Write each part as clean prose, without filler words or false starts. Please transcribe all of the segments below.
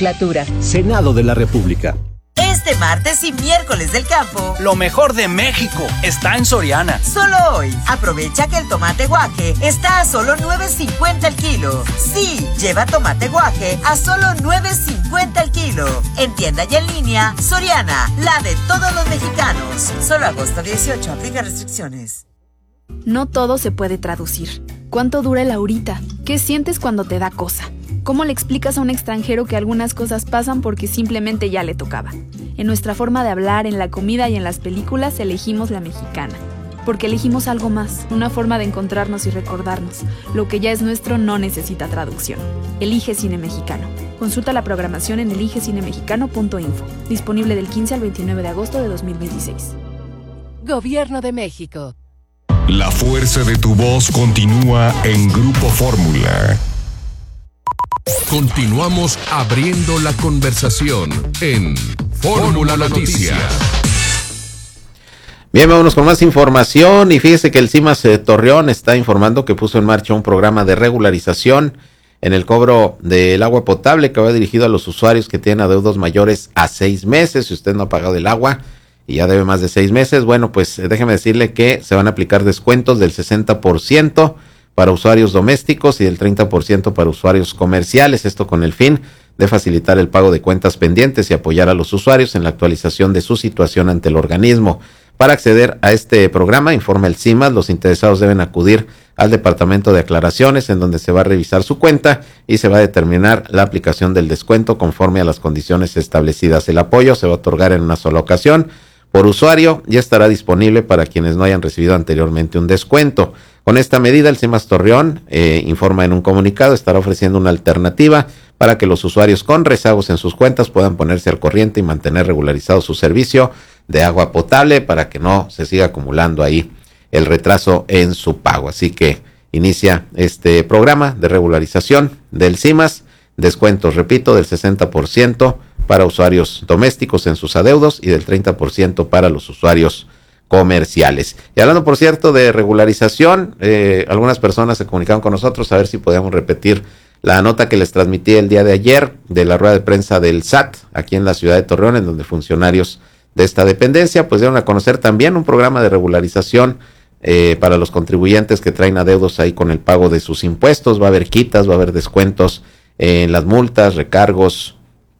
legislatura. Senado de la República. Este martes y miércoles del campo, lo mejor de México está en Soriana. Solo hoy, aprovecha que el tomate guaje está a solo $9.50 el kilo. Sí, lleva tomate guaje a solo $9.50 el kilo. En tienda y en línea, Soriana, la de todos los mexicanos. Solo agosto 18, aplica restricciones. No todo se puede traducir. ¿Cuánto dura el ahorita? ¿Qué sientes cuando te da cosa? ¿Cómo le explicas a un extranjero que algunas cosas pasan porque simplemente ya le tocaba? En nuestra forma de hablar, en la comida y en las películas elegimos la mexicana. Porque elegimos algo más, una forma de encontrarnos y recordarnos. Lo que ya es nuestro no necesita traducción. Elige Cine Mexicano. Consulta la programación en eligecinemexicano.info. Disponible del 15 al 29 de agosto de 2026. Gobierno de México. La fuerza de tu voz continúa en Grupo Fórmula. Continuamos abriendo la conversación en Fórmula Noticias. Bien, vámonos con más información y fíjese que el CIMAS Torreón está informando que puso en marcha un programa de regularización en el cobro del agua potable que va dirigido a los usuarios que tienen adeudos mayores a 6 meses. Si usted no ha pagado el agua y ya debe más de 6 meses, bueno, pues déjeme decirle que se van a aplicar descuentos del 60% para usuarios domésticos y del 30% para usuarios comerciales, esto con el fin de facilitar el pago de cuentas pendientes y apoyar a los usuarios en la actualización de su situación ante el organismo. Para acceder a este programa, informa el CIMAS, los interesados deben acudir al Departamento de Aclaraciones, en donde se va a revisar su cuenta y se va a determinar la aplicación del descuento conforme a las condiciones establecidas. El apoyo se va a otorgar en una sola ocasión por usuario y estará disponible para quienes no hayan recibido anteriormente un descuento. Con esta medida, el CIMAS Torreón informa en un comunicado, estará ofreciendo una alternativa para que los usuarios con rezagos en sus cuentas puedan ponerse al corriente y mantener regularizado su servicio de agua potable para que no se siga acumulando ahí el retraso en su pago. Así que inicia este programa de regularización del CIMAS, descuentos, repito, del 60% para usuarios domésticos en sus adeudos y del 30% para los usuarios comerciales. Y hablando, por cierto, de regularización, algunas personas se comunicaron con nosotros a ver si podíamos repetir la nota que les transmití el día de ayer de la rueda de prensa del SAT aquí en la ciudad de Torreón, en donde funcionarios de esta dependencia pues dieron a conocer también un programa de regularización para los contribuyentes que traen adeudos ahí con el pago de sus impuestos. Va a haber quitas, va a haber descuentos en las multas, recargos,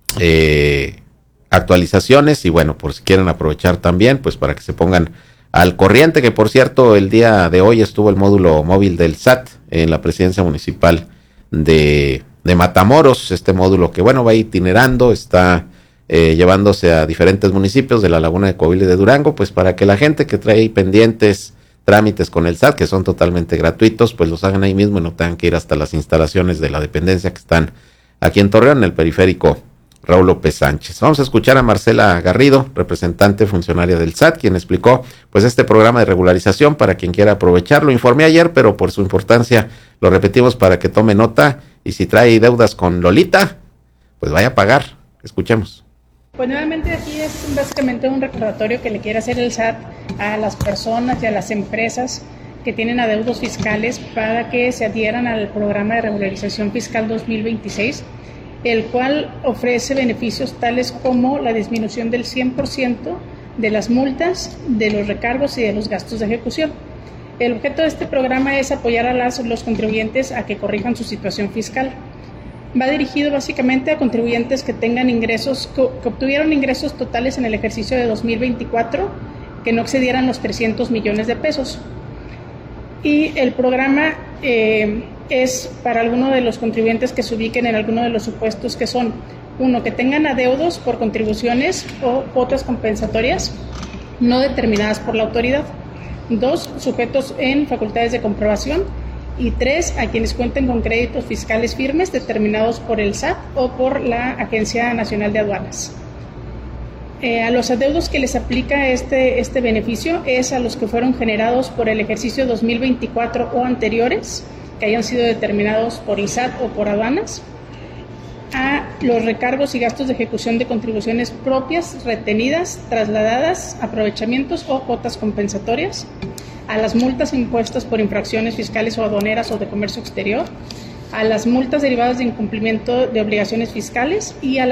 actualizaciones y bueno, por si quieren aprovechar también, pues para que se pongan al corriente, que por cierto el día de hoy estuvo el módulo móvil del SAT en la presidencia municipal de Matamoros, este módulo que bueno va itinerando, está llevándose a diferentes municipios de la Laguna de Coahuila y de Durango, pues para que la gente que trae pendientes trámites con el SAT, que son totalmente gratuitos, pues los hagan ahí mismo y no tengan que ir hasta las instalaciones de la dependencia que están aquí en Torreón, en el periférico Raúl López Sánchez. Vamos a escuchar a Marcela Garrido, representante funcionaria del SAT, quien explicó pues este programa de regularización para quien quiera aprovecharlo. Informé ayer, pero por su importancia lo repetimos para que tome nota y si trae deudas con Lolita, pues vaya a pagar. Escuchemos. Pues nuevamente aquí es básicamente un recordatorio que le quiere hacer el SAT a las personas y a las empresas que tienen adeudos fiscales para que se adhieran al programa de regularización fiscal 2026, el cual ofrece beneficios tales como la disminución del 100% de las multas, de los recargos y de los gastos de ejecución. El objeto de este programa es apoyar a los contribuyentes a que corrijan su situación fiscal. Va dirigido básicamente a contribuyentes que tengan ingresos, que obtuvieron ingresos totales en el ejercicio de 2024 que no excedieran los 300 millones de pesos. Y el programa es para alguno de los contribuyentes que se ubiquen en alguno de los supuestos que son: 1, que tengan adeudos por contribuciones o cuotas compensatorias no determinadas por la autoridad; 2, sujetos en facultades de comprobación; y 3, a quienes cuenten con créditos fiscales firmes determinados por el SAT o por la Agencia Nacional de Aduanas. A los adeudos que les aplica este beneficio es a los que fueron generados por el ejercicio 2024 o anteriores, que hayan sido determinados por el SAT o por aduanas; a los recargos y gastos de ejecución de contribuciones propias, retenidas, trasladadas, aprovechamientos o cuotas compensatorias; a las multas impuestas por infracciones fiscales o aduaneras o de comercio exterior; a las multas derivadas de incumplimiento de obligaciones fiscales y a